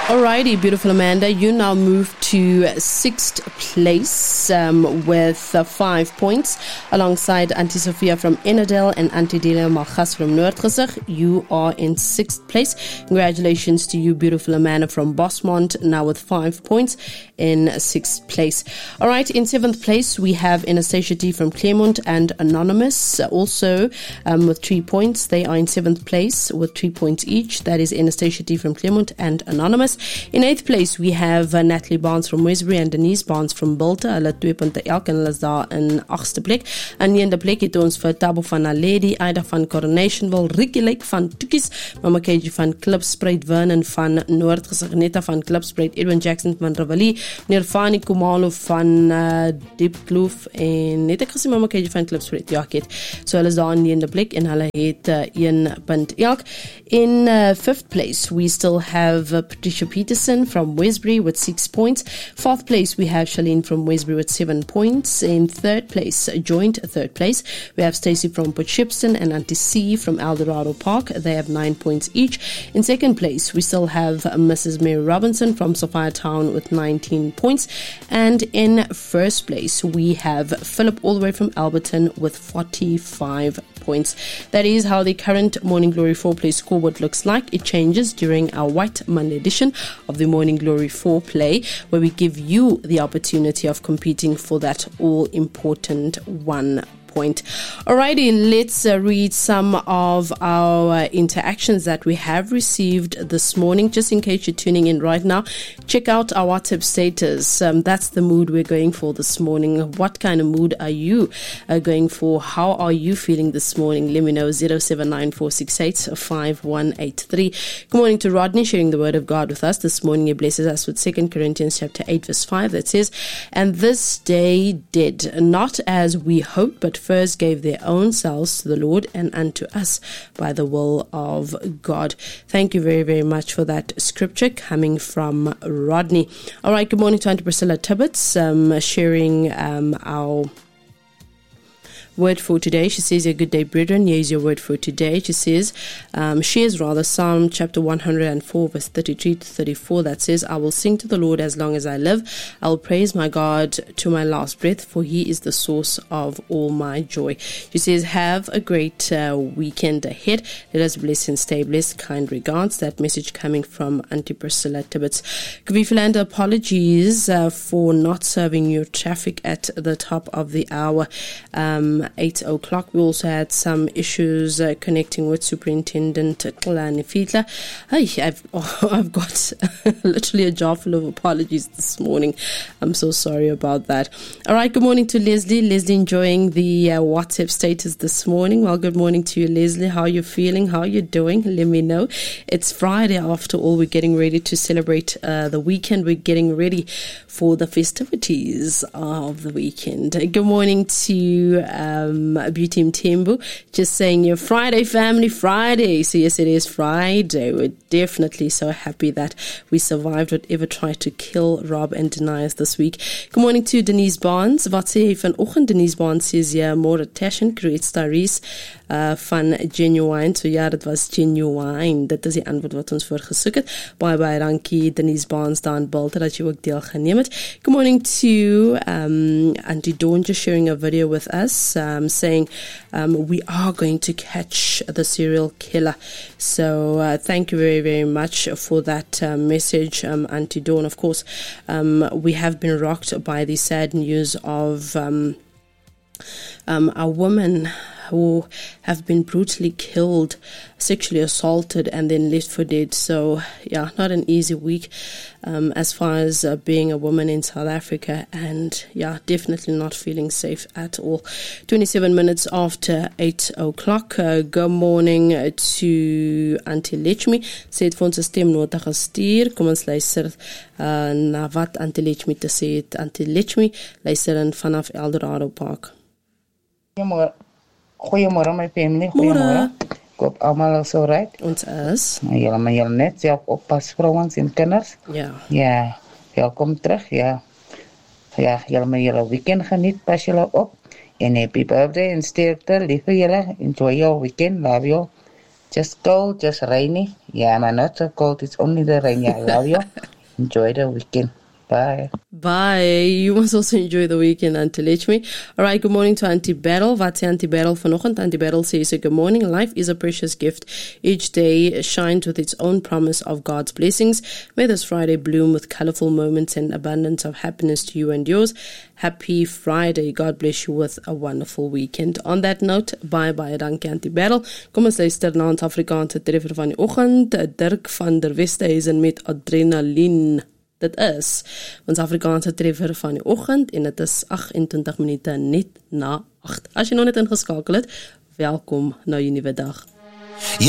Alrighty, beautiful Amanda. You now move to 6th place with 5 points, alongside Auntie Sophia from Innerdale and Auntie Delia Malchas from Noordgesig. You are in 6th place. Congratulations to you, beautiful Amanda from Bosmont, now with 5 points in 6th place. Alright, in 7th place, we have Anastasia D from Claremont and Anonymous, also with 3 points. They are in 7th place with 3 points each. That is Anastasia D from Claremont and Anonymous. In 8th place, we have Natalie Barnes from Westbury and Denise Barnes from Bulta. Hulle 2 punte elk en hulle is daar in 8ste plek. In 9de plek het ons vir Tabo van Aledi, Aida van Coronationville, Ricky Lake van Tukkies, Mama KG van Klipspruit, Vernon van Noordgesig, Netta van Klipspruit, Edwin Jackson van Rivali, meneer Fani Kumalo van Diep Kloof en net ek gesê Mama KG van Klipspruit. Ja, ek het. So hulle is daar in 9de plek en hulle het 1 punt elk. In 5th place, we still have Patricia Peterson from Westbury with 6 points. 4th place, we have Shalene from Westbury with 7 points. In 3rd place, joint 3rd place, we have Stacey from Port Shepstone and Auntie C from Eldorado Park. They have 9 points each. In 2nd place, we still have Mrs. Mary Robinson from Sophia Town with 19 points. And in 1st place, we have Philip all the way from Alberton with 45 points. That is how the current Morning Glory 4-play scoreboard looks like. It changes during our White Monday edition of the Morning Glory 4-play, where we give you the opportunity of competing for that all-important 1 point. Alrighty, let's read some of our interactions that we have received this morning. Just in case you're tuning in right now, check out our WhatsApp status. That's the mood we're going for this morning. What kind of mood are you going for? How are you feeling this morning? Let me know. 0794685183. Good morning to Rodney, sharing the word of God with us this morning. He blesses us with 2 Corinthians chapter 8 verse 5 that says, "And this day did, not as we hoped, but first gave their own selves to the Lord and unto us by the will of God." Thank you very, very much for that scripture coming from Rodney. All right, good morning to Auntie Priscilla Tibbets, sharing our word for today. She says, "A good day, brethren. Here is your word for today." She says, shares rather Psalm chapter 104 verse 33 to 34 that says, "I will sing to the Lord as long as I live. I will praise my God to my last breath, for he is the source of all my joy." She says, have a great weekend ahead. Let us bless and stay blessed. Kind regards. That message coming from Auntie Priscilla Tibbets. Kavifilanda, apologies for not serving your traffic at the top of the hour. 8 o'clock. We also had some issues connecting with Superintendent Klani Fitla. I've got literally a jar full of apologies this morning. I'm so sorry about that. All right, good morning to Leslie. Leslie enjoying the WhatsApp status this morning. Well, good morning to you, Leslie. How are you feeling? How are you doing? Let me know. It's Friday after all. We're getting ready to celebrate the weekend. We're getting ready for the festivities of the weekend. Good morning to Beauty Mtembu, just saying your Friday family Friday. So yes, it is Friday. We're definitely so happy that we survived whatever tried to kill, rob and deny us this week. Good morning to Denise Barnes. Wat sê jy vanoggend? Denise Barnes says ja, more passion creates stories van Genuine. So ja, dit was Genuine. Dit is die antwoord wat ons voor gesoek het. Baie dankie Denise Barnes daar in Bulta dat jy ook deel geneem het. Good morning to Auntie Dawn, just sharing a video with us saying we are going to catch the serial killer. So thank you very, very much for that message, Auntie Dawn. Of course, we have been rocked by the sad news of a woman who have been brutally killed, sexually assaulted and then left for dead. So yeah, not an easy week as far as being a woman in South Africa, and yeah, definitely not feeling safe at all. 27 minutes after 8 o'clock. Good morning to Auntie Lechmi. Sy het vir ons 'n stemnota gestuur. Kom ons luister na wat Auntie Lechmi te sê het. Auntie Lechmi luister in vanaf Eldorado Park. Goeiemôre my familie, goeiemôre. Ek hoop almal is alright. Ons is. Julle maar julle net self oppas vrouens en kinders. Ja. Ja, welkom terug. Ja, julle maar julle weekend geniet, pas julle op. En happy birthday en sterkte, lieve julle. Enjoy your weekend, love you. Just cold, just rainy. Yeah, man, not so cold. It's only the rain. Yeah, I love you. Enjoy the weekend. Bye. Bye. You must also enjoy the weekend, Auntie Lechme. All right, good morning to Auntie Battle. Wat sê Auntie Battle vanoggend? Auntie Battle says, good morning. Life is a precious gift. Each day shines with its own promise of God's blessings. May this Friday bloom with colorful moments and abundance of happiness to you and yours. Happy Friday. God bless you with a wonderful weekend. On that note, bye-bye. Dankie, Auntie Battle. Kom ons luister na ons Afrikaanse treffer van die oggend. Dirk van der Westhuizen met Adrenaline. Dit is ons Afrikaanse treffer van die oggend en dit is 28 minute net na 8. As jy nog net ingeskakel het, welkom na jou nuwe dag.